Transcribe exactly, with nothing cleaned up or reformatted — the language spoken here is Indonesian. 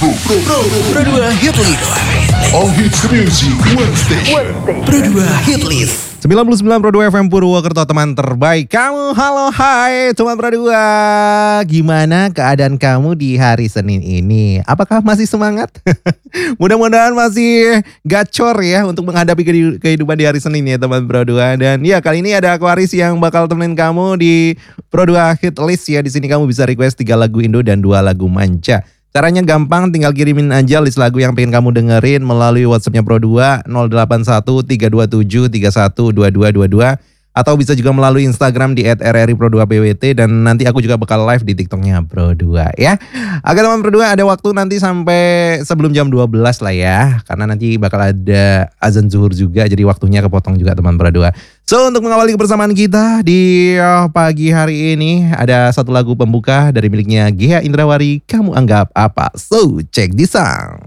Pro Pro dua Hit List. All hits music one station. Pro dua Hit List. sembilan puluh sembilan Pro dua F M Purwokerto, teman terbaik kamu. Halo, hai teman Pro dua. Gimana keadaan kamu di hari Senin ini? Apakah masih semangat? Mudah-mudahan masih gacor ya untuk menghadapi kehidupan di hari Senin ya teman Pro dua. Dan ya, kali ini ada Aquaris yang bakal temenin kamu di Pro dua Hit List ya. Di sini kamu bisa request tiga lagu Indo dan dua lagu manca. Caranya gampang, tinggal kirimin aja list lagu yang pengen kamu dengerin melalui WhatsAppnya Pro dua nol delapan satu tiga dua tujuh tiga satu dua dua dua dua, atau bisa juga melalui Instagram di et r r i pro dua p w t, dan nanti aku juga bakal live di TikToknya Pro dua ya. Agar teman Pro dua ada waktu nanti sampai sebelum jam dua belas lah ya, karena nanti bakal ada azan zuhur juga, jadi waktunya kepotong juga teman Pro dua. So, untuk mengawali kebersamaan kita di uh, pagi hari ini, ada satu lagu pembuka dari miliknya Ghea Indrawari, Kamu Anggap Apa. So, check this out.